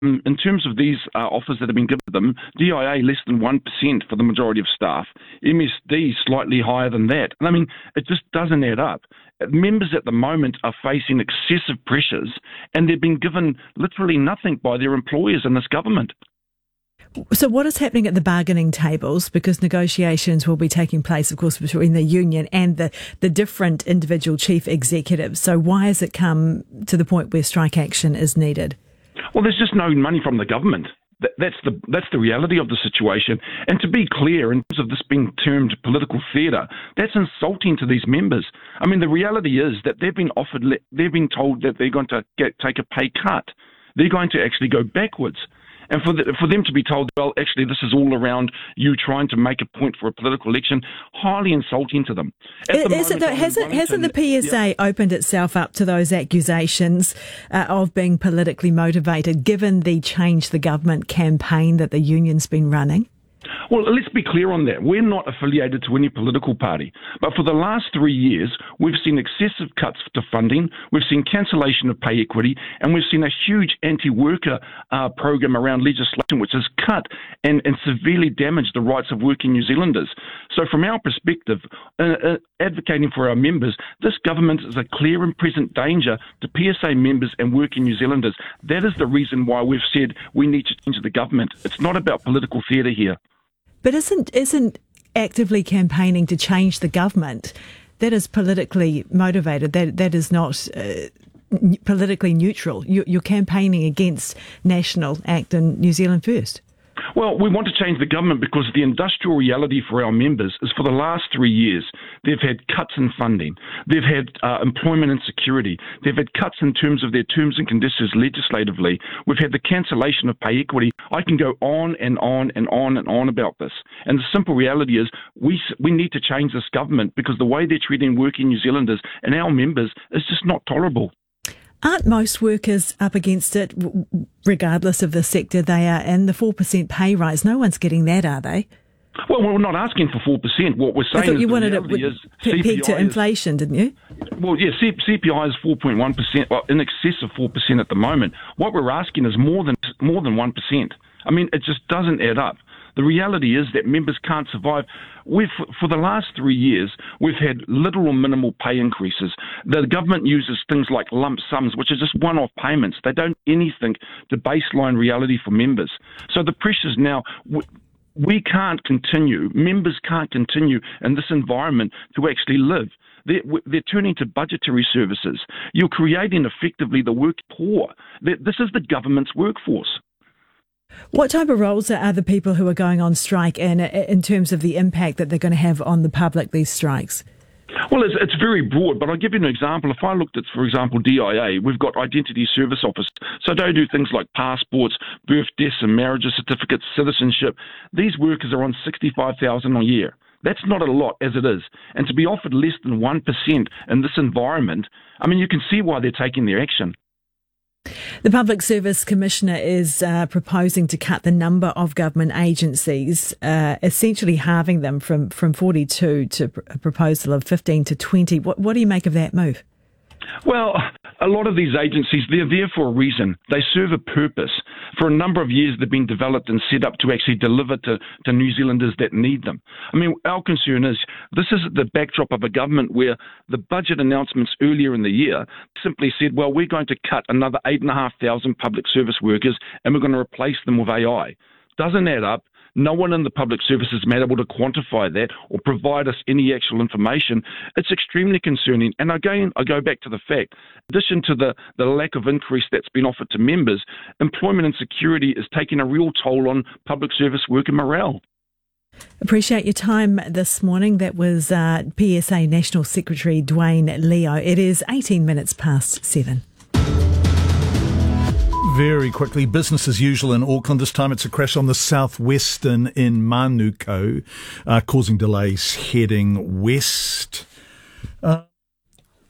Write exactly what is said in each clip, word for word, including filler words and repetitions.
Um, in terms of these uh, offers that have been given to them, D I A less than one percent for the majority of staff, M S D slightly higher than that. And I mean, it just doesn't add up. Members at the moment are facing excessive pressures, and they've been given literally nothing by their employers in this government. So what is happening at the bargaining tables? Because negotiations will be taking place, of course, between the union and the, the different individual chief executives. So why has it come to the point where strike action is needed? Well, there's just no money from the government. That, that's the that's the reality of the situation. And to be clear, in terms of this being termed political theatre, that's insulting to these members. I mean, the reality is that they've been offered, they've been told that they're going to get, take a pay cut. They're going to actually go backwards. And for the, for them to be told, well, actually, this is all around you trying to make a point for a political election, highly insulting to them. Is it though, has it, hasn't the P S A yeah. opened itself up to those accusations uh, of being politically motivated, given the Change the Government campaign that the union's been running? Well, let's be clear on that. We're not affiliated to any political party. But for the last three years, we've seen excessive cuts to funding, we've seen cancellation of pay equity, and we've seen a huge anti-worker uh, program around legislation which has cut and, and severely damaged the rights of working New Zealanders. So from our perspective, uh, uh, advocating for our members, this government is a clear and present danger to P S A members and working New Zealanders. That is the reason why we've said we need to change the government. It's not about political theatre here. But isn't isn't actively campaigning to change the government, that is politically motivated, that that is not uh, politically neutral? You, you're campaigning against National Act and New Zealand First. Well, we want to change the government because the industrial reality for our members is for the last three years, they've had cuts in funding. They've had uh, employment insecurity. They've had cuts in terms of their terms and conditions legislatively. We've had the cancellation of pay equity. I can go on and on and on and on about this. And the simple reality is we we need to change this government because the way they're treating working New Zealanders and our members is just not tolerable. Aren't most workers up against it, regardless of the sector they are in? The four percent pay rise, no one's getting that, are they? Well, we're not asking for four percent. What we're saying I thought is you the wanted reality it is pegged to inflation, didn't you? Well, yeah, C P I is four point one percent, well, in excess of four percent at the moment. What we're asking is more than more than one percent. I mean, it just doesn't add up. The reality is that members can't survive. We've, for the last three years, we've had little or minimal pay increases. The government uses things like lump sums, which are just one-off payments. They don't do anything to baseline reality for members. So the pressures now, we, we can't continue, members can't continue in this environment to actually live. They're, they're turning to budgetary services. You're creating effectively the work poor. This is the government's workforce. What type of roles are the people who are going on strike in, in terms of the impact that they're going to have on the public, these strikes? Well, it's, it's very broad, but I'll give you an example. If I looked at, for example, D I A, we've got identity service officers. So they do things like passports, birth, deaths and marriages, certificates, citizenship. These workers are on sixty-five thousand dollars a year. That's not a lot as it is. And to be offered less than one percent in this environment, I mean, you can see why they're taking their action. The Public Service Commissioner is uh, proposing to cut the number of government agencies, uh, essentially halving them from, from forty-two to a proposal of fifteen to twenty. What, what do you make of that move? Well, a lot of these agencies, they're there for a reason. They serve a purpose. For a number of years, they've been developed and set up to actually deliver to, to New Zealanders that need them. I mean, our concern is this is the backdrop of a government where the budget announcements earlier in the year simply said, well, we're going to cut another eight thousand five hundred public service workers and we're going to replace them with A I. Doesn't add up. No one in the public service has been able to quantify that or provide us any actual information. It's extremely concerning. And again, I go back to the fact, in addition to the, the lack of increase that's been offered to members, employment insecurity is taking a real toll on public service worker morale. Appreciate your time this morning. That was uh, P S A National Secretary Dwayne Leo. It is eighteen minutes past seven. Very quickly, business as usual in Auckland. This time it's a crash on the southwestern in Manukau, uh, causing delays heading west. Uh,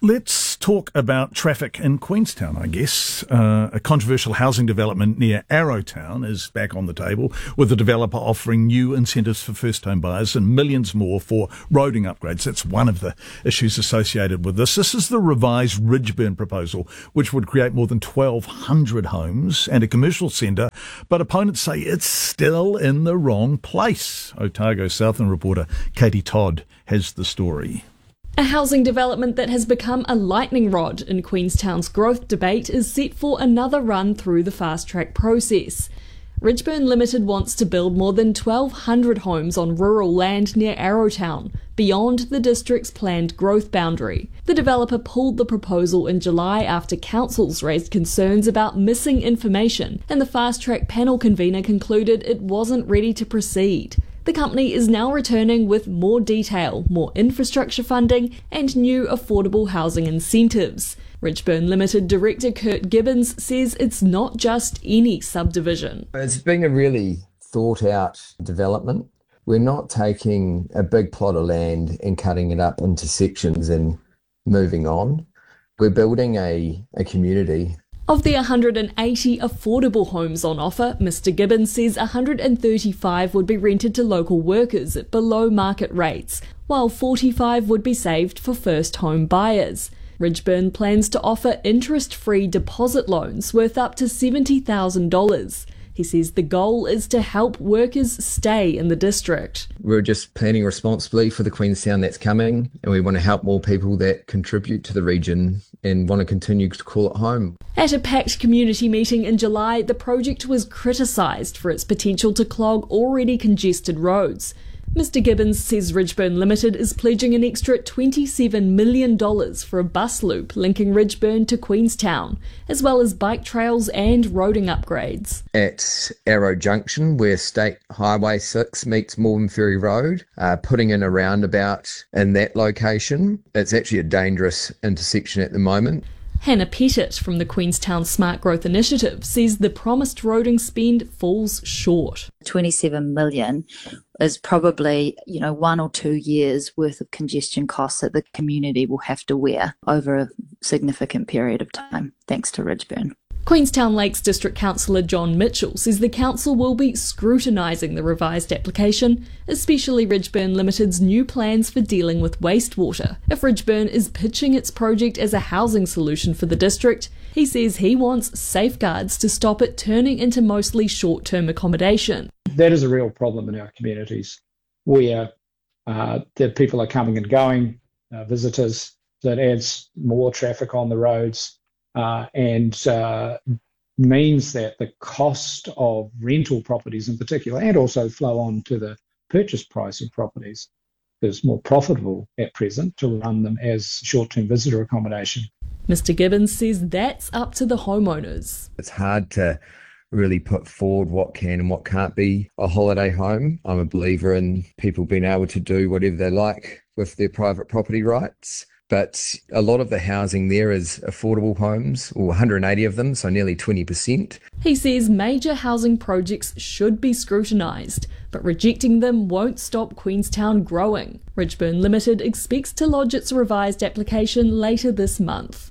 Let's talk about traffic in Queenstown, I guess. Uh, a controversial housing development near Arrowtown is back on the table, with the developer offering new incentives for first-home buyers and millions more for roading upgrades. That's one of the issues associated with this. This is the revised Ridgeburn proposal, which would create more than twelve hundred homes and a commercial centre, but opponents say it's still in the wrong place. Otago Southern reporter Katie Todd has the story. A housing development that has become a lightning rod in Queenstown's growth debate is set for another run through the fast-track process. Ridgeburn Limited wants to build more than twelve hundred homes on rural land near Arrowtown, beyond the district's planned growth boundary. The developer pulled the proposal in July after councils raised concerns about missing information, and the fast-track panel convener concluded it wasn't ready to proceed. The company is now returning with more detail, more infrastructure funding, and new affordable housing incentives. Ridgeburn Limited Director Kurt Gibbons says it's not just any subdivision. It's been a really thought out development. We're not taking a big plot of land and cutting it up into sections and moving on. We're building a, a community. Of the one hundred eighty affordable homes on offer, Mister Gibbons says one hundred thirty-five would be rented to local workers at below market rates, while forty-five would be saved for first home buyers. Ridgeburn plans to offer interest-free deposit loans worth up to seventy thousand dollars. He says the goal is to help workers stay in the district. We're just planning responsibly for the Queenstown that's coming, and we want to help more people that contribute to the region and want to continue to call it home. At a packed community meeting in July, the project was criticised for its potential to clog already congested roads. Mister Gibbons says Ridgeburn Limited is pledging an extra twenty-seven million dollars for a bus loop linking Ridgeburn to Queenstown, as well as bike trails and roading upgrades. At Arrow Junction, where State Highway six meets Morven Ferry Road, uh, putting in a roundabout in that location. It's actually a dangerous intersection at the moment. Hannah Pettit from the Queenstown Smart Growth Initiative says the promised roading spend falls short. twenty-seven million is probably, you know, one or two years worth of congestion costs that the community will have to wear over a significant period of time, thanks to Ridgeburn. Queenstown Lakes District Councillor John Mitchell says the council will be scrutinising the revised application, especially Ridgeburn Limited's new plans for dealing with wastewater. If Ridgeburn is pitching its project as a housing solution for the district, he says he wants safeguards to stop it turning into mostly short-term accommodation. That is a real problem in our communities, where uh, the people are coming and going, uh, visitors, that adds more traffic on the roads. Uh, and uh, means that the cost of rental properties in particular, and also flow on to the purchase price of properties, is more profitable at present to run them as short-term visitor accommodation. Mister Gibbons says that's up to the homeowners. It's hard to really put forward what can and what can't be a holiday home. I'm a believer in people being able to do whatever they like with their private property rights. But a lot of the housing there is affordable homes, or one hundred eighty of them, so nearly twenty percent. He says major housing projects should be scrutinised, but rejecting them won't stop Queenstown growing. Ridgeburn Limited expects to lodge its revised application later this month.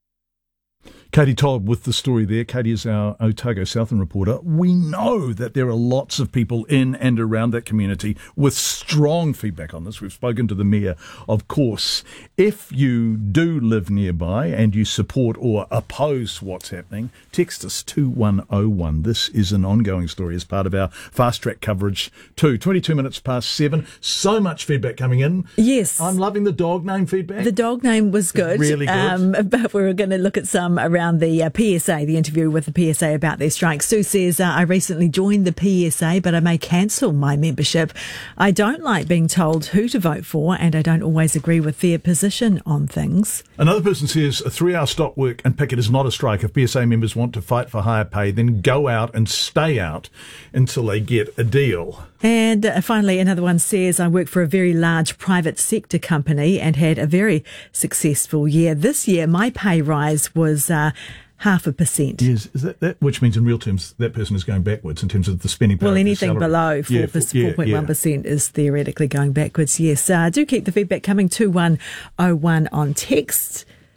Katie Todd with the story there. Katie is our Otago Southern reporter. We know that there are lots of people in and around that community with strong feedback on this. We've spoken to the Mayor, of course. If you do live nearby and you support or oppose what's happening, text us two one oh one. This is an ongoing story as part of our fast track coverage too. twenty-two minutes past seven. So much feedback coming in. Yes. I'm loving the dog name feedback. The dog name was good. Really good. Um, but we were going to look at some around the uh, P S A, the interview with the P S A about their strike. Sue says, uh, I recently joined the P S A, but I may cancel my membership. I don't like being told who to vote for, and I don't always agree with their position on things. Another person says, a three-hour stop work and picket is not a strike. If P S A members want to fight for higher pay, then go out and stay out until they get a deal. And uh, finally, another one says, I work for a very large private sector company and had a very successful year. This year, my pay rise was uh, half a percent. Yes, is that, that, which means in real terms, that person is going backwards in terms of the spending power. Well, of anything their salary. below four, yeah, for, yeah, four point one percent yeah. is theoretically going backwards, yes. Uh, do keep the feedback coming, two one oh one on text.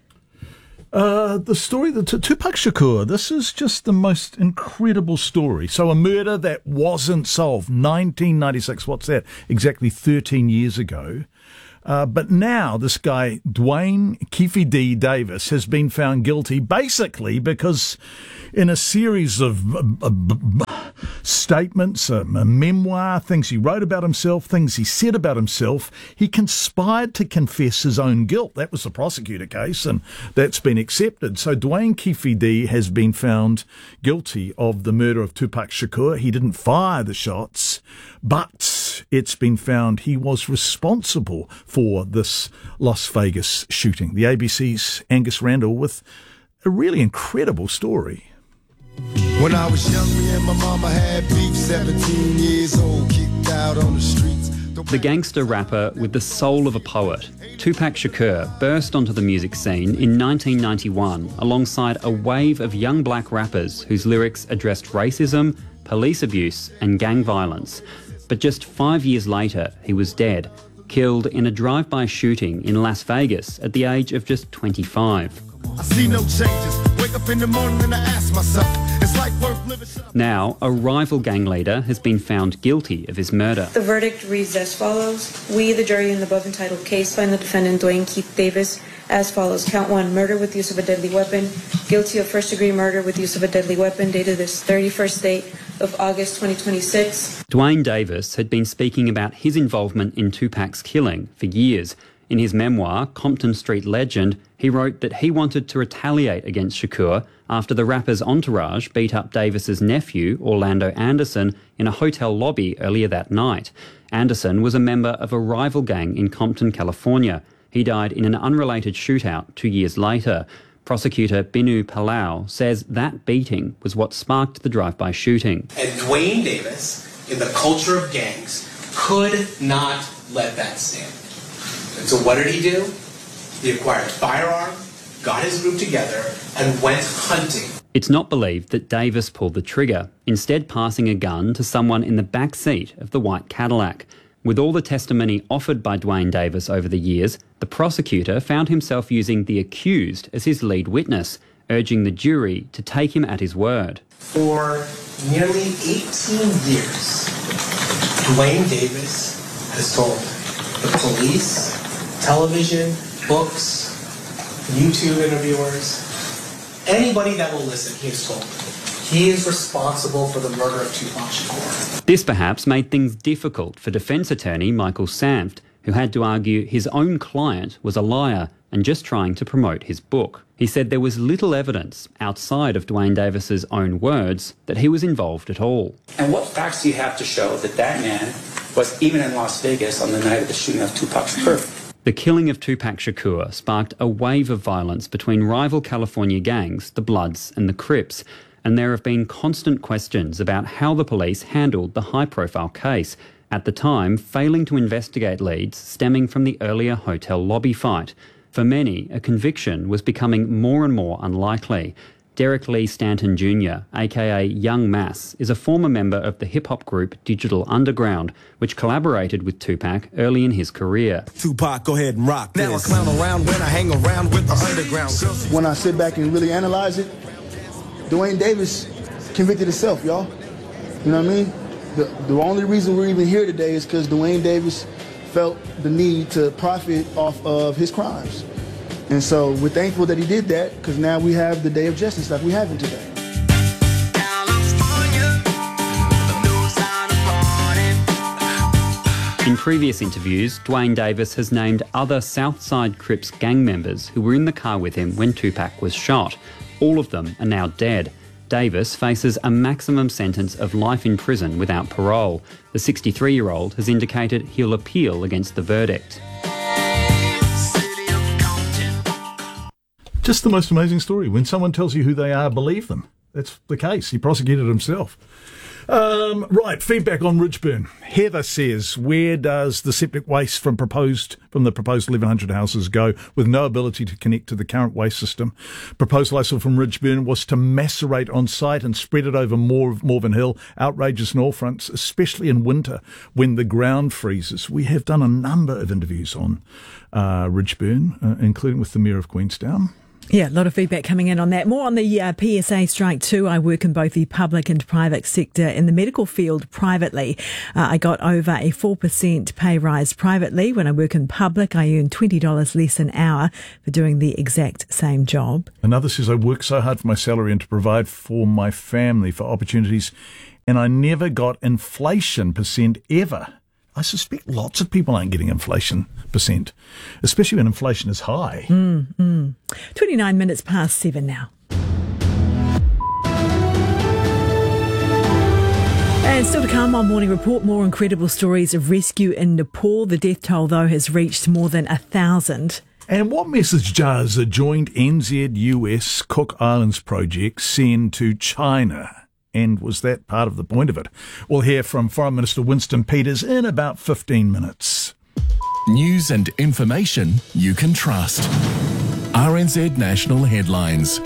Uh, the story, the T- Tupac Shakur, this is just the most incredible story. So a murder that wasn't solved, nineteen ninety-six, what's that? Exactly thirteen years ago. Uh, but now this guy, Dwayne Keefe D. Davis, has been found guilty basically because in a series of uh, uh, statements, a, a memoir, things he wrote about himself, things he said about himself, he conspired to confess his own guilt. That was the prosecutor case, and that's been accepted. So Dwayne Keefe D. has been found guilty of the murder of Tupac Shakur. He didn't fire the shots, but it's been found he was responsible for this Las Vegas shooting. The A B C's Angus Randall with a really incredible story. When I was young, me and my mama had beef, seventeen years old, kicked out on the streets. The gangster rapper with the soul of a poet, Tupac Shakur, burst onto the music scene in nineteen ninety-one alongside a wave of young black rappers whose lyrics addressed racism, police abuse and gang violence. But just five years later, he was dead, killed in a drive-by shooting in Las Vegas at the age of just twenty-five. I see no changes. Wake up in the morning and I ask myself, it's like worth living. Now, a rival gang leader has been found guilty of his murder. The verdict reads as follows. We, the jury in the above entitled case, find the defendant Dwayne Keefe Davis as follows. Count one, murder with use of a deadly weapon. Guilty of first-degree murder with use of a deadly weapon dated this thirty-first date of August twenty twenty-six. Dwayne Davis had been speaking about his involvement in Tupac's killing for years. In his memoir, Compton Street Legend, he wrote that he wanted to retaliate against Shakur after the rapper's entourage beat up Davis's nephew, Orlando Anderson, in a hotel lobby earlier that night. Anderson was a member of a rival gang in Compton, California. He died in an unrelated shootout two years later. Prosecutor Binu Palau says that beating was what sparked the drive-by shooting. And Dwayne Davis, in the culture of gangs, could not let that stand. And so what did he do? He acquired a firearm, got his group together, and went hunting. It's not believed that Davis pulled the trigger, instead passing a gun to someone in the back seat of the white Cadillac. With all the testimony offered by Dwayne Davis over the years, the prosecutor found himself using the accused as his lead witness, urging the jury to take him at his word. For nearly eighteen years, Dwayne Davis has told the police, television, books, YouTube interviewers, anybody that will listen, he has told he is responsible for the murder of Tupac Shakur. This perhaps made things difficult for defence attorney Michael Sanft, who had to argue his own client was a liar and just trying to promote his book. He said there was little evidence outside of Dwayne Davis's own words that he was involved at all. And what facts do you have to show that that man was even in Las Vegas on the night of the shooting of Tupac Shakur? The killing of Tupac Shakur sparked a wave of violence between rival California gangs, the Bloods and the Crips, and there have been constant questions about how the police handled the high-profile case, at the time failing to investigate leads stemming from the earlier hotel lobby fight. For many, a conviction was becoming more and more unlikely. Derek Lee Stanton Junior, aka Young Mass, is a former member of the hip-hop group Digital Underground, which collaborated with Tupac early in his career. Tupac, go ahead and rock this. Now I clown around when I hang around with the underground. When I sit back and really analyze it, Dwayne Davis convicted himself, y'all. You know what I mean? The, the only reason we're even here today is because Dwayne Davis felt the need to profit off of his crimes. And so we're thankful that he did that, because now we have the day of justice like we have it today. In previous interviews, Dwayne Davis has named other Southside Crips gang members who were in the car with him when Tupac was shot. All of them are now dead. Davis faces a maximum sentence of life in prison without parole. The sixty-three-year-old has indicated he'll appeal against the verdict. Just the most amazing story. When someone tells you who they are, believe them. That's the case. He prosecuted himself. Um, right, feedback on Ridgeburn. Heather says, where does the septic waste from proposed from the proposed eleven hundred houses go with no ability to connect to the current waste system? Proposal I saw from Ridgeburn was to macerate on site and spread it over Mor- Morven Hill. Outrageous on all fronts, especially in winter when the ground freezes. We have done a number of interviews on uh, Ridgeburn, uh, including with the Mayor of Queenstown. Yeah, a lot of feedback coming in on that. More on the uh, P S A strike too. I work in both the public and private sector. In the medical field privately, uh, I got over a four percent pay rise privately. When I work in public, I earn twenty dollars less an hour for doing the exact same job. Another says, I work so hard for my salary and to provide for my family, for opportunities, and I never got inflation percent ever. I suspect lots of people aren't getting inflation percent, especially when inflation is high. Mm, mm. twenty-nine minutes past seven now. And still to come on Morning Report, more incredible stories of rescue in Nepal. The death toll, though, has reached more than a thousand. And what message does a joint N Z U S Cook Islands project send to China? And was that part of the point of it? We'll hear from Foreign Minister Winston Peters in about fifteen minutes. News and information you can trust. R N Z National Headlines.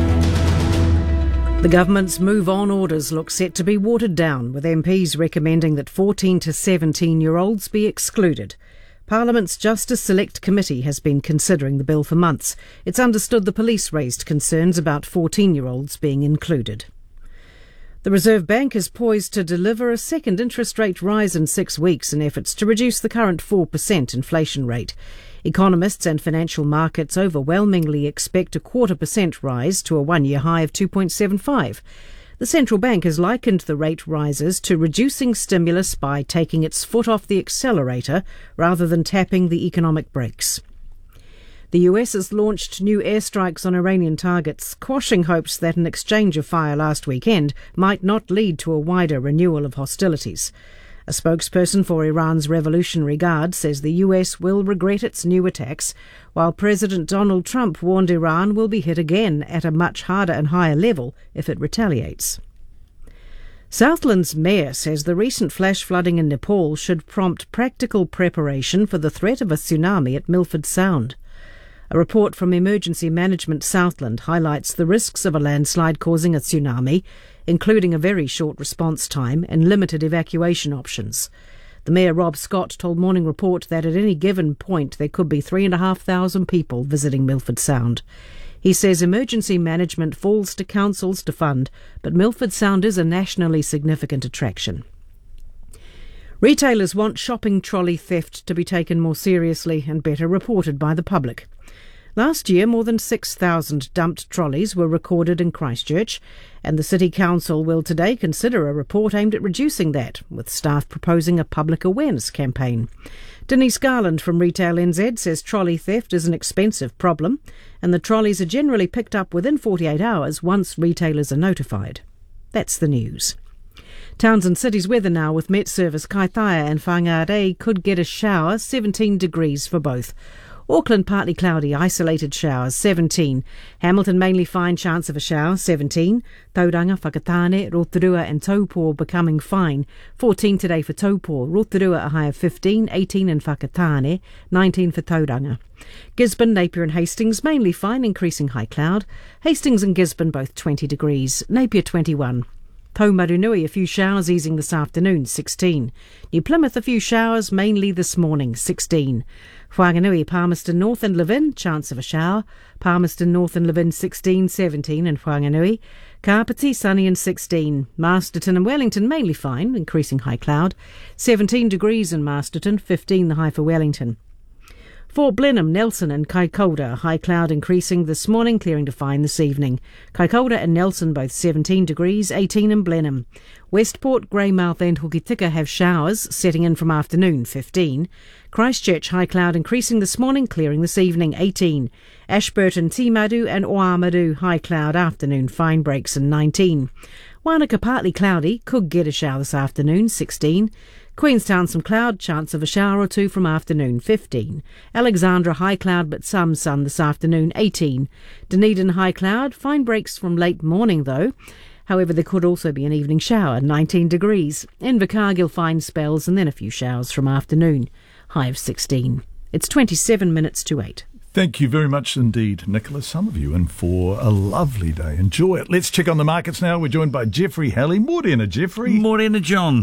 The government's Move On orders look set to be watered down, with M Ps recommending that fourteen to seventeen-year-olds be excluded. Parliament's Justice Select Committee has been considering the bill for months. It's understood the police raised concerns about fourteen-year-olds being included. The Reserve Bank is poised to deliver a second interest rate rise in six weeks in efforts to reduce the current four percent inflation rate. Economists and financial markets overwhelmingly expect a quarter percent rise to a one-year high of two point seven five. The central bank has likened the rate rises to reducing stimulus by taking its foot off the accelerator rather than tapping the economic brakes. The U S has launched new airstrikes on Iranian targets, quashing hopes that an exchange of fire last weekend might not lead to a wider renewal of hostilities. A spokesperson for Iran's Revolutionary Guard says the U S will regret its new attacks, while President Donald Trump warned Iran will be hit again at a much harder and higher level if it retaliates. Southland's mayor says the recent flash flooding in Nepal should prompt practical preparation for the threat of a tsunami at Milford Sound. A report from Emergency Management Southland highlights the risks of a landslide causing a tsunami, including a very short response time and limited evacuation options. The Mayor Rob Scott told Morning Report that at any given point there could be three and a half thousand people visiting Milford Sound. He says emergency management falls to councils to fund, but Milford Sound is a nationally significant attraction. Retailers want shopping trolley theft to be taken more seriously and better reported by the public. Last year, more than six thousand dumped trolleys were recorded in Christchurch, and the City Council will today consider a report aimed at reducing that, with staff proposing a public awareness campaign. Denise Garland from Retail N Z says trolley theft is an expensive problem, and the trolleys are generally picked up within forty-eight hours once retailers are notified. That's the news. Towns and cities weather now with Met Service Kaitaia and Whangarei could get a shower, seventeen degrees for both. Auckland partly cloudy, isolated showers, seventeen. Hamilton mainly fine, chance of a shower, seventeen. Tauranga, Whakatane, Rotorua and Taupō becoming fine, fourteen today for Taupō. Rotorua a high of fifteen, eighteen in Whakatane, nineteen for Tauranga. Gisborne, Napier and Hastings mainly fine, increasing high cloud. Hastings and Gisborne both twenty degrees, Napier twenty-one. Taumarunui, a few showers easing this afternoon, sixteen. New Plymouth, a few showers mainly this morning, sixteen. Whanganui, Palmerston North and Levin, chance of a shower. Palmerston North and Levin, sixteen, seventeen in Whanganui. Kapiti, sunny and sixteen. Masterton and Wellington, mainly fine, increasing high cloud. seventeen degrees in Masterton, fifteen the high for Wellington. For Blenheim, Nelson and Kaikoura, high cloud increasing this morning, clearing to fine this evening. Kaikoura and Nelson both seventeen degrees, eighteen in Blenheim. Westport, Greymouth and Hokitika have showers, setting in from afternoon, fifteen. Christchurch, high cloud increasing this morning, clearing this evening, eighteen. Ashburton, Tīmadu and Oamaru, high cloud, afternoon, fine breaks and nineteen. Wanaka, partly cloudy, could get a shower this afternoon, sixteen. Queenstown, some cloud, chance of a shower or two from afternoon, fifteen. Alexandra, high cloud but some sun this afternoon, eighteen. Dunedin, high cloud, fine breaks from late morning though. However, there could also be an evening shower, nineteen degrees. Invercargill, fine spells and then a few showers from afternoon, high of sixteen. It's twenty-seven minutes to eight. Thank you very much indeed, Nicholas, some of you, and for a lovely day. Enjoy it. Let's check on the markets now. We're joined by Jeffrey Halley. Morena, Jeffrey. Morena, John.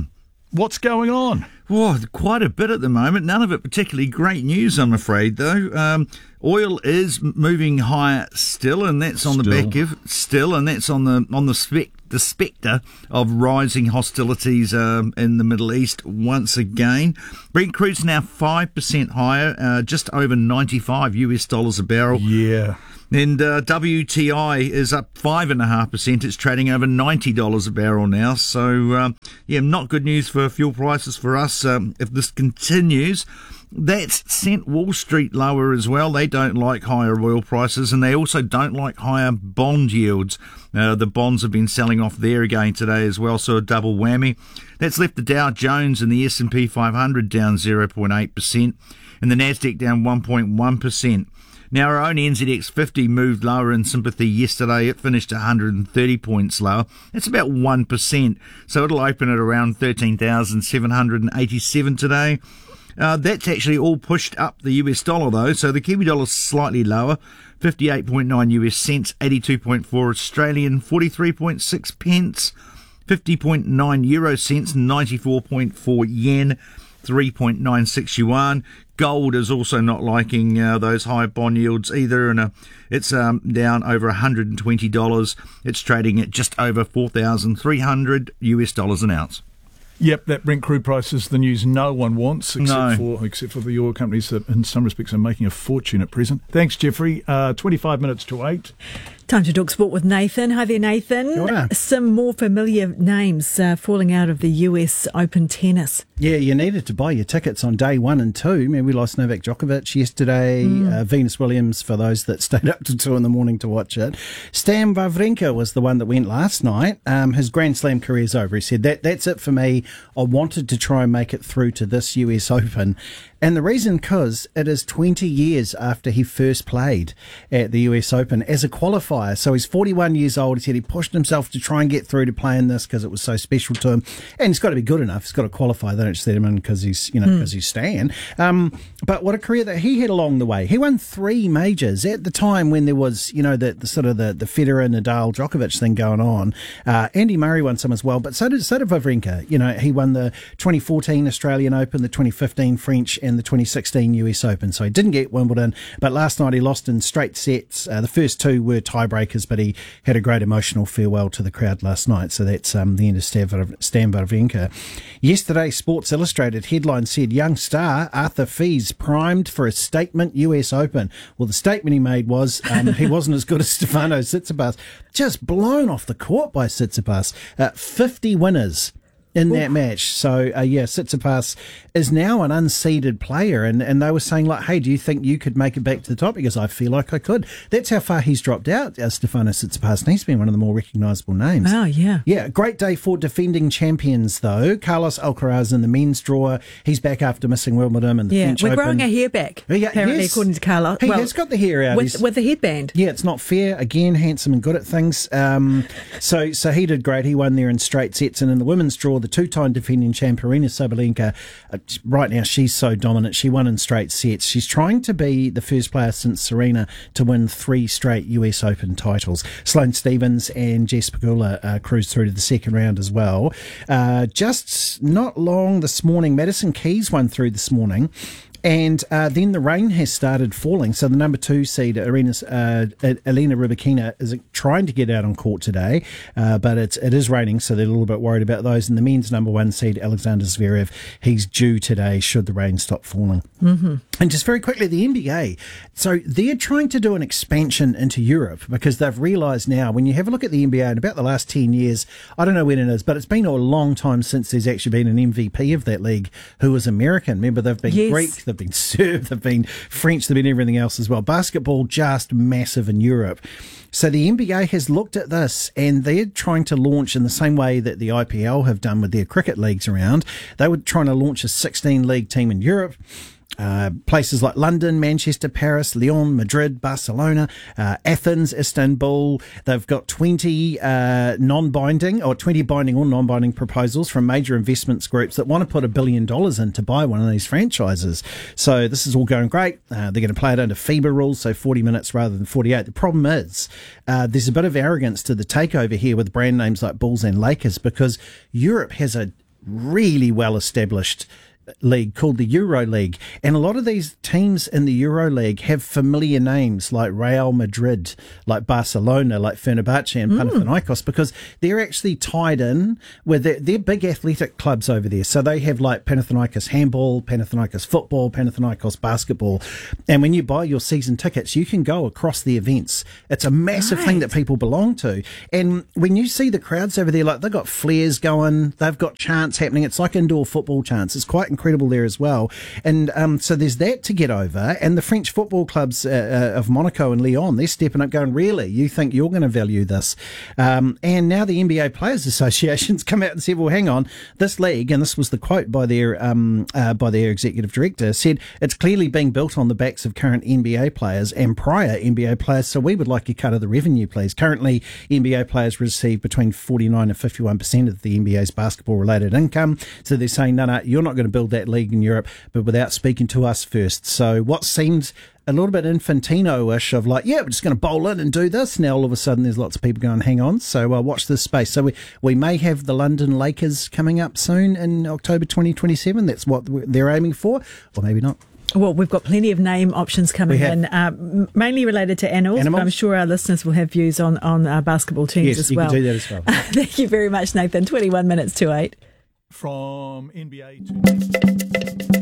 What's going on? Oh, quite a bit at the moment. None of it particularly great news, I'm afraid, though. Um, oil is moving higher still, and that's on still. the back of still, and that's on the on the spec, the spectre of rising hostilities um, in the Middle East once again. Brent crude's now five percent higher, uh, just over ninety-five U S dollars a barrel. Yeah. And uh, W T I is up five point five percent. It's trading over ninety dollars a barrel now. So, uh, yeah, not good news for fuel prices for us um, if this continues. That's sent Wall Street lower as well. They don't like higher oil prices, and they also don't like higher bond yields. Uh, the bonds have been selling off there again today as well, so a double whammy. That's left the Dow Jones and the S and P five hundred down zero point eight percent, and the Nasdaq down one point one percent. Now, our own N Z X fifty moved lower in sympathy yesterday. It finished one hundred thirty points lower. That's about one percent. So it'll open at around thirteen thousand seven hundred eighty-seven today. Uh, that's actually all pushed up the U S dollar, though. So the Kiwi dollar's slightly lower, fifty-eight point nine U S cents, eighty-two point four Australian, forty-three point six pence, fifty point nine euro cents, ninety-four point four yen, three point nine six yuan. Gold is also not liking uh, those high bond yields either, and uh, it's um, down over one hundred twenty dollars. It's trading at just over four thousand three hundred U S dollars an ounce. Yep, that Brent crude price is the news no one wants, except no. for except for the oil companies that, in some respects, are making a fortune at present. Thanks, Jeffrey. Uh, twenty-five minutes to eight. Time to talk sport with Nathan. Hi there, Nathan. Sure. Some more familiar names uh, falling out of the U S Open tennis. Yeah, you needed to buy your tickets on day one and two. I mean, we lost Novak Djokovic yesterday, mm. uh, Venus Williams for those that stayed up to two in the morning to watch it. Stan Wawrinka was the one that went last night. Um, his Grand Slam career's over. He said, that that's it for me. I wanted to try and make it through to this U S Open. And the reason, because it is twenty years after he first played at the U S Open as a qualifier. So he's forty-one years old. He said he pushed himself to try and get through to play in this because it was so special to him. And he's got to be good enough. He's got to qualify. They don't just let him in because he's, you know, because mm. he's Stan. Um, but what a career that he had along the way. He won three majors at the time when there was, you know, the, the sort of the, the Federer, Nadal, Djokovic thing going on. Uh, Andy Murray won some as well, but so did, so did Wawrinka. You know, he won the twenty fourteen Australian Open, the twenty fifteen French, and the twenty sixteen U S Open. So he didn't get Wimbledon, but last night he lost in straight sets. Uh, the first two were tiebreakers, but he had a great emotional farewell to the crowd last night. So that's um, the end of Stan Wawrinka. Yesterday, Sports Illustrated headline said, young star Arthur Fils primed for a statement U S Open. Well, the statement he made was um, he wasn't as good as Stefanos Tsitsipas. Just blown off the court by Tsitsipas. Uh, fifty winners in that Ooh. match. So, uh, yeah, Tsitsipas is now an unseeded player, and, and they were saying, like, hey, do you think you could make it back to the top? Because I feel like I could. That's how far he's dropped out, uh, Stefanos Tsitsipas, and he's been one of the more recognisable names. Oh, yeah. Yeah, great day for defending champions, though. Carlos Alcaraz in the men's draw. He's back after missing Wimbledon and the yeah, French we're Open. growing our hair back, yeah, apparently, yes. according to Carlos. He well, has got the hair out. With, with the headband. Yeah, it's not fair. Again, handsome and good at things. Um, so, so he did great. He won there in straight sets. And in the women's draw, the two-time defending champion, Aryna Sabalenka, uh, right now she's so dominant. She won in straight sets. She's trying to be the first player since Serena to win three straight U S Open titles. Sloane Stephens and Jess Pegula uh, cruised through to the second round as well. Uh, just not long this morning, Madison Keys won through this morning. And uh, then the rain has started falling. So the number two seed, Arenas, uh, Elena Rybakina, is trying to get out on court today, uh, but it's, it is raining, so they're a little bit worried about those. And the men's number one seed, Alexander Zverev, he's due today should the rain stop falling. Mm-hmm. And just very quickly, the N B A. So they're trying to do an expansion into Europe because they've realised now, when you have a look at the N B A in about the last ten years, I don't know when it is, but it's been a long time since there's actually been an M V P of that league who was American. Remember, they've been yes. Greek, they've been Serb, they've been French, they've been everything else as well. Basketball, just massive in Europe. So the N B A has looked at this and they're trying to launch in the same way that the I P L have done with their cricket leagues around. They were trying to launch a sixteen league team in Europe. Uh, places like London, Manchester, Paris, Lyon, Madrid, Barcelona, uh, Athens, Istanbul. They've got twenty uh, non-binding or twenty binding or non-binding proposals from major investments groups that want to put a billion dollars in to buy one of these franchises. So this is all going great. Uh, they're going to play it under FIBA rules, so forty minutes rather than forty-eight. The problem is uh, there's a bit of arrogance to the takeover here with brand names like Bulls and Lakers because Europe has a really well established league called the Euro League, and a lot of these teams in the Euro League have familiar names like Real Madrid, like Barcelona, like Fenerbahce and mm. Panathinaikos, because they're actually tied in with their, they're big athletic clubs over there. So they have like Panathinaikos handball, Panathinaikos football, Panathinaikos basketball, and when you buy your season tickets, you can go across the events. It's a massive right. thing that people belong to, and when you see the crowds over there, like they've got flares going, they've got chants happening. It's like indoor football chants. It's quite incredible there as well. And um, so there's that to get over. And the French football clubs uh, uh, of Monaco and Lyon, they're stepping up going, really? You think you're going to value this? Um, and now the N B A Players Association's come out and said, well, hang on, this league, and this was the quote by their um, uh, by their executive director, said it's clearly being built on the backs of current N B A players and prior N B A players, so we would like a cut of the revenue, please. Currently, N B A players receive between forty-nine and fifty-one percent of the N B A's basketball-related income. So they're saying, no, no, you're not going to build that league in Europe, but without speaking to us first. So what seems a little bit Infantino-ish of like, yeah, we're just going to bowl in and do this. Now all of a sudden there's lots of people going, hang on. So uh, watch this space. So we, we may have the London Lakers coming up soon in October twenty twenty-seven. That's what they're aiming for, or maybe not. Well, we've got plenty of name options coming in, uh, mainly related to animals, animals, but I'm sure our listeners will have views on, on uh, basketball teams yes, as you well. Can do that as well. Thank you very much, Nathan. twenty-one minutes to eight. From N B A to...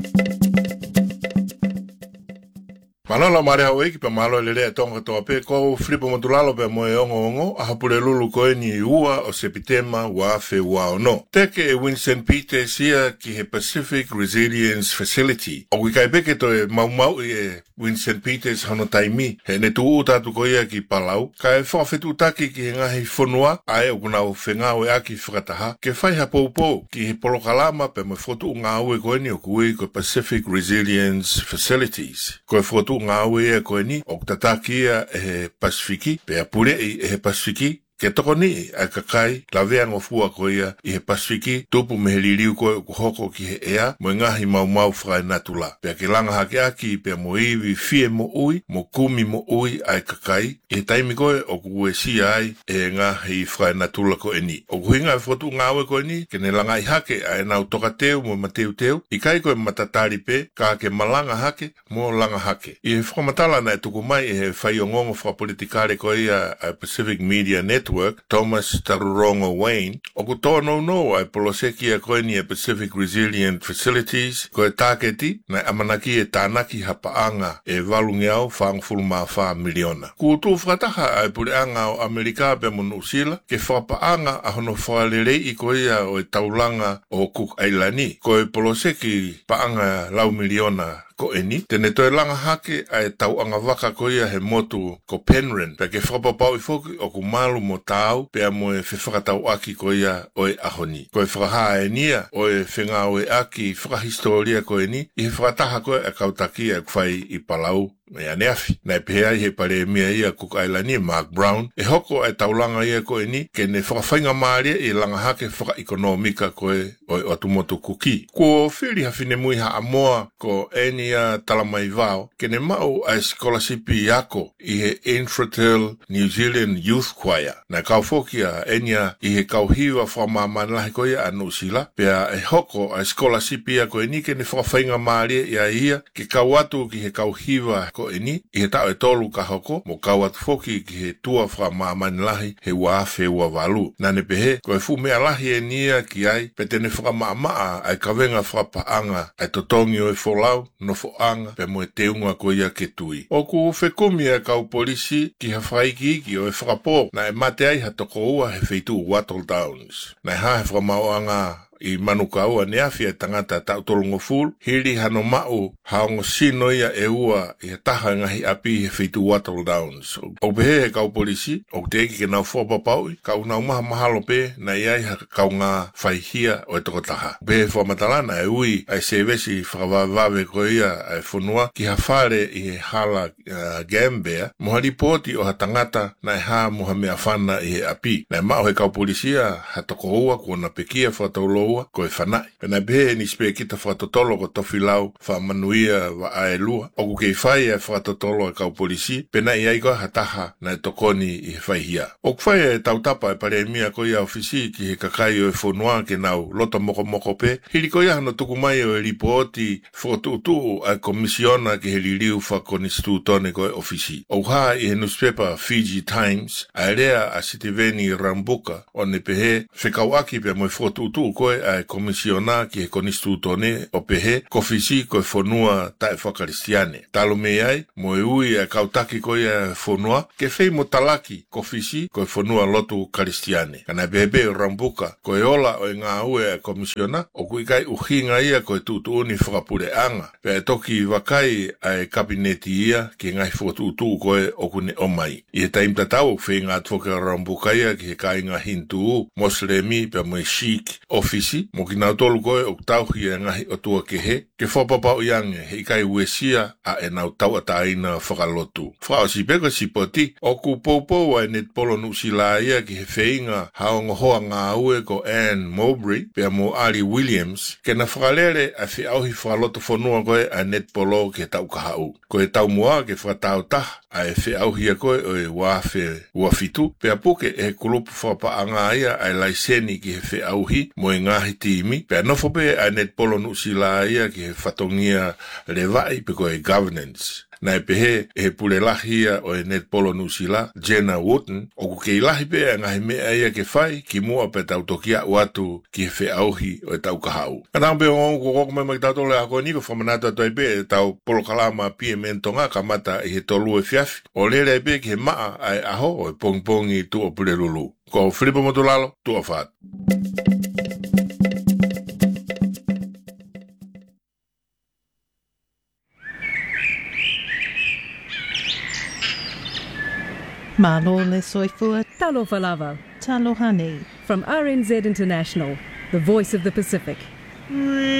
Malolo mare hau eki pa malo le rea tonga toa pe ko flipo motulalo pe moe ongo ongo a hapure lulu koe ni ua o sepitema wa afe wa ono. Teke e Winston Peters ia ki he Pacific Resilience Facility. O ki kai peke to e mau mau e Winston Peters hano taimi he ne tu utatu ko ia ki Palau. Ka e whawhetu taki ki he ngahi whonua a e o kuna o whengao e aki whakataha. Ke whai ha poupou ki he polokalama pe mo whotu ngā ue koe ni o kui ko Pacific Resilience Facilities. Ko e whotu ngā ue e koe ni o tataki ia e he Pasifiki pe a pure e he Pasifiki ke toko ni a kakai la vea ngofua ko ia i he Pasifiki tupu me he liriu koe ku hoko ki he ea mo ngahi mau mau whae natula. Pea ke langa hake aki pea mo iwi fie mo ui mo kumi mo ui ai kakai i he taimi koe o ku ue si ai e ngahi whae natula ko e ni. O ku hinga e whotu ngawe ko e ni ke ne langa i hake a e nau toka teu mo mateu teu i kai koe matatari pe ka ke malanga hake mo langa hake. I he whakamatala na e tuku mai e he whai o ngongo whapolitikare ko ia a Pacific Media Network Network, Thomas Tarurongo Wayne, o ku tono no ai poloseki a koe ni a Pacific Resilient Facilities, ko e tāketi na amanaki e tānaki hapaanga e valungiau whangfulu mā wha miliona. Ku tū whataha ai pureanga o Amerika pe monu usila, ke whapaanga a hono whalerei i koe ia o e taulanga o Cook Islandi, ko e poloseki paanga lau miliona ko eni, tene toi langa hake ai tau anga waka ko ia he motu ko Penryn, pe ke whakapapau i foki o ku malu mo tau, pe a mo e whakatau aki ko ia o e ahoni. Ko e whakaha e nia o e whenga o e aki whakahistoria ko eni, i he whakataha ko e kautaki e kwhai i Palau, me ane afi. Nai pehea i he pare mea ia Cook Islandi, Mark Brown, e hoko e taulanga ia ko eni, ke ne whakawhainga maaria i langa hake whakaekonomika ko e o e atumotu kuki. Ko whiri hawhine mui ha amoa ko eni a talamai vao, ke ne mau a scholarship-i ako i he Infratel New Zealand Youth Choir. Na kau foki a enia i he kauhiwa whamamanahi ko ia anu sila, pea e hoko a scholarship-i ako eni ke ne whakawhainga maaria ia ia, ke kau atu ki he kauhiwa ko eni, i he tau e tolu ka hoko, mo kau atu foki ki he tua whamamanahi he waafe ua walu. Na ne pehe, ko e fu mea lahi e nia ki ai, pe tene whakamaa ai kawenga whakapaanga, ai totongi o e wholau, no whoanga, pe mo e teunga ko ia ke tui. O ku whekumi e kau polisi ki ha whaiki ki o e whakapō, na e mate ai ha toko ua he wheitu Wattle Downs. Na e ha he whakamauanga i manuka ua ne awhia tangata tau tolongo fulu, hiri hano mau haongo sino ia e ua i he taha ngahi api he whitu Wattle Downs. O pehe he kau polisi, o te eki ke nau whopapau, kau nau maha mahalo pe, na iai ha kau ngā whaihia o e toko taha. Pehe whamatalana e ui ai sevesi whakawawave ko ia ai whunua ki ha whare i he hala uh, Gambia, moha ripoti o ha tangata na e ha moha mea whana i he api. Na e mao he kau polisia ha toko ua kua na pekia whataulo loa ko e whanai. Pena behe ni spe kita whakatotolo ko tofi lau whamanuia wa aelua. Oku kei whai e whakatotolo e kau polisi, pena i aiko hataha na e tokoni i he whaihia. Oku whai e tautapa e pare mia ko ia ofisi ki he kakai o e whonua ke nau lota moko moko pe. Hiri ko ia hano tuku mai o e ripoti whakatutu a komisiona ki he liriu whakonistu tone ko e ofisi. Oku ha i he newspaper Fiji Times, a rea a Sitiveni Rambuka o ne pehe whekauaki pe mo e whakatutu ko e a komisiona ki he konistu tone o pehe kofisi ko e whonua tae whakaristiane. Talo me ai, mo e ui e kautaki ko e whonua, ke whei mo talaki kofisi ko e whonua lotu karistiane. Kana bebe Rambuka ko e ola o e ngā ue e komisiona, o kui kai uhinga ia ko e tutuuni whakapure anga. Pe e toki wakai a e kabineti ia ki ngai whakatutu ko e okune omai. I he taimta tau whei ngā tuoka Rambuka ia ki he kai ngā hintu moslemi pe mo e shik ofisi, mo ki nau tolu ko e o tauhi e ngahi o tua ke he, ke whapapau iange he kai uesia a e nau tau ata aina whakalotu. Whao si peko si poti, o ku poupou a net polo nusi la ia ki he wheinga haongo hoa ngā ue ko Anne Mowbray, pe mo Ali Williams, ke na whakalere a whi auhi whakalotu whanua koe a net polo ke tau kahau. Ko e tau mua ke whakatau tah a e whi auhi a koe o e wafe uafitu, pe a puke e kulupu whapaanga ia a e laiseni ki he whi auhi mo e ngahi timi, pe a nofope a net polo nusi la ia ki he whatongia lewai pe ko e governance. Na e pehe e he pule lahia o e net polo nusila, Jenna Wooten, o ku kei lahi pe a ngahi mea ia ke whai ki mua pe tau tokia uatu ki he whe auhi o e tau kahau. Anang pe o ngongu koko mai mai tau tole ako niko whamanata toi pe e tau polo kalama P M N tonga ka mata i he tolu e fiafi, o lere pe ki he maa ai aho o e pongpongi tu o pule lulu. Ko Filipo Motulalo, tu o whaat. Malo le soifua. Talo falava. Talo honey. From R N Z International, the voice of the Pacific.